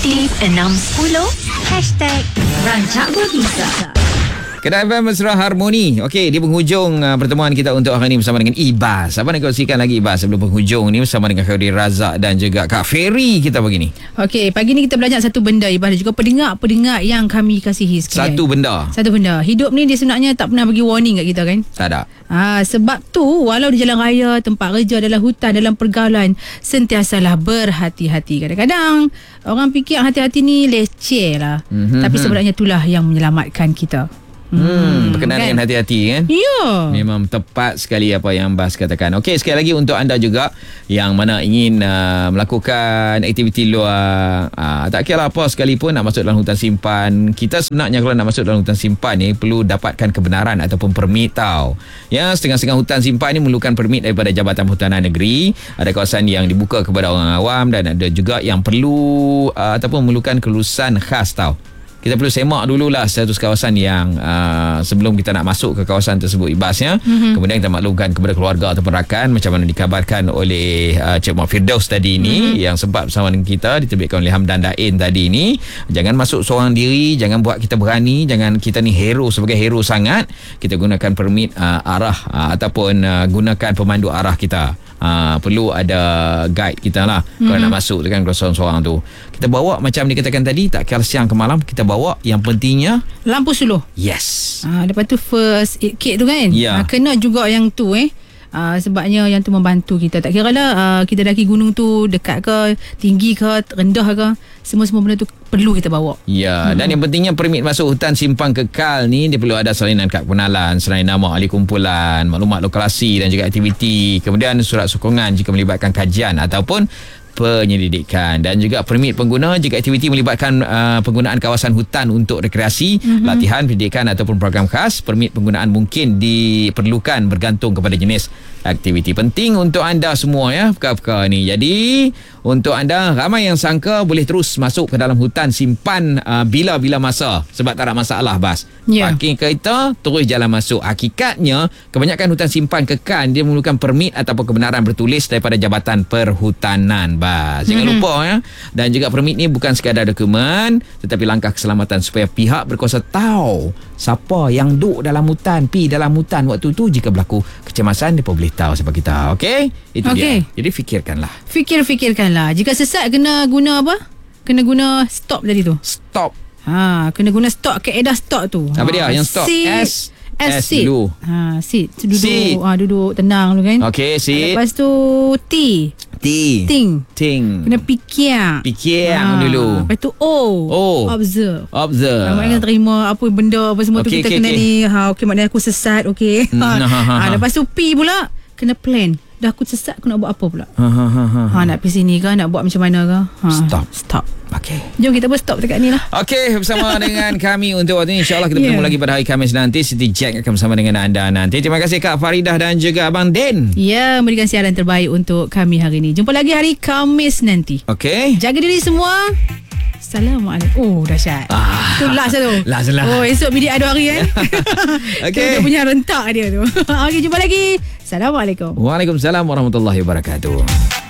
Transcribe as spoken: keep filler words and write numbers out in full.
Aktif enam sepuluh Hashtag Rancak Berbisa. Kedai F M Mesra Harmoni. Okey, di penghujung uh, pertemuan kita untuk hari ini bersama dengan Ibas. Apa nak kongsikan lagi Ibas sebelum penghujung ni bersama dengan Khairi Razak dan juga Kak Ferry kita pagi ni? Okey, pagi ni kita belajar satu benda Ibas dan juga pendengar-pendengar yang kami kasihi sekalian. Satu benda. Satu benda. Hidup ni dia sebenarnya tak pernah bagi warning kat kita kan? Tak ada. Ha, sebab tu walau di jalan raya, tempat kerja, dalam hutan, dalam pergaulan, sentiasalah berhati-hati. Kadang-kadang orang fikir hati-hati ni leceh lah. Mm-hmm. Tapi sebenarnya itulah yang menyelamatkan kita. Hmm, berkenaan kan? Dengan hati-hati kan? Ya. Memang tepat sekali apa yang Bas katakan. Okey, sekali lagi untuk anda juga yang mana ingin uh, melakukan aktiviti luar, uh, tak kira apa sekalipun nak masuk dalam hutan simpan. Kita sebenarnya kalau nak masuk dalam hutan simpan ni perlu dapatkan kebenaran ataupun permit tau. Ya, setengah-setengah hutan simpan ni memerlukan permit daripada Jabatan Perhutanan Negeri. Ada kawasan yang dibuka kepada orang awam dan ada juga yang perlu uh, ataupun memerlukan kelulusan khas tau. Kita perlu semak dululah status kawasan yang uh, sebelum kita nak masuk ke kawasan tersebut Ibasnya. Mm-hmm. Kemudian kita maklumkan kepada keluarga ataupun rakan macam mana dikabarkan oleh uh, Cik Mak Firdaus tadi ni, mm-hmm. yang sempat bersama dengan kita, diterbitkan oleh Hamdan Dain tadi ni. Jangan masuk seorang diri, jangan buat kita berani, jangan kita ni hero sebagai hero sangat. Kita gunakan permit uh, arah uh, ataupun uh, gunakan pemandu arah kita. Uh, perlu ada guide kita lah, mm-hmm. kalau nak masuk tu kan, kalau seorang-seorang tu kita bawa macam dikatakan tadi, tak kira siang ke malam, kita bawa yang pentingnya lampu suluh. Yes. Ah, lepas tu first aid kit tu kan, yeah. ah, kena juga yang tu eh Uh, sebabnya yang tu membantu kita. Tak kira lah uh, kita daki gunung tu dekat ke, tinggi ke, rendah ke, semua-semua benda tu perlu kita bawa. Ya, hmm. dan yang pentingnya permit masuk hutan simpan kekal ni dia perlu ada salinan kad pengenalan, selain nama, ahli kumpulan, maklumat lokasi dan juga aktiviti, kemudian surat sokongan jika melibatkan kajian ataupun penyelidikan, dan juga permit pengguna jika aktiviti melibatkan uh, penggunaan kawasan hutan untuk rekreasi, mm-hmm. latihan, pendidikan ataupun program khas. Permit penggunaan mungkin diperlukan bergantung kepada jenis aktiviti. Penting untuk anda semua ya perkara-perkara ni. Jadi untuk anda ramai yang sangka boleh terus masuk ke dalam hutan simpan uh, bila-bila masa sebab tak ada masalah Bas. Yeah. Parking kereta terus jalan masuk. Hakikatnya kebanyakan hutan simpan kekal dia memerlukan permit ataupun kebenaran bertulis daripada Jabatan Perhutanan Bas. Jangan mm-hmm. lupa ya. Dan juga permit ni bukan sekadar dokumen tetapi langkah keselamatan supaya pihak berkuasa tahu siapa yang duduk dalam hutan, pi dalam hutan waktu tu, jika berlaku kecemasan mereka boleh tahu siapa kita. Okey? Itu okay. dia. Jadi fikirkanlah. Fikir-fikirkanlah. Jika sesat kena guna apa? Kena guna stop tadi tu. Stop. Ha, kena guna stop, kaedah stop tu. Apa ha, dia yang stop? S S, S dulu. Ha, sit. Duduk. Sit. Ha, duduk tenang dulu kan. Okey, sit. Lepas tu T. T. Ting. Ting. Kena fikir. Fikir ha. dulu. Lepas tu O. O. Observe. Observe. Ha, maknanya terima apa benda apa semua okay, tu kita okay, kena okay. ni. Ha, okey, maknanya aku sesat. Okey. Hmm, Ha. ha, ha, ha. ha, lepas tu P pula kena plan. Dah aku sesat, aku nak buat apa pula? Ha, ha, ha, ha. Ha, nak pergi sini ke? Nak buat macam mana ke? Ha. Stop. Stop. Okey. Jom kita berstop dekat ni lah. Okey, bersama dengan kami untuk waktu ini. InsyaAllah kita yeah. bertemu lagi pada hari Khamis nanti. Siti Jack akan bersama dengan anda nanti. Terima kasih Kak Faridah dan juga Abang Den. Ya, memberikan siaran terbaik untuk kami hari ini. Jumpa lagi hari Khamis nanti. Okey. Jaga diri semua. Assalamualaikum. Oh, dahsyat. Ah. Tu last tu. Last lah. Oh, esok bidik ada hari eh. Okey. Dia punya rentak dia tu. Okey, jumpa lagi. Assalamualaikum. Waalaikumsalam warahmatullahi wabarakatuh.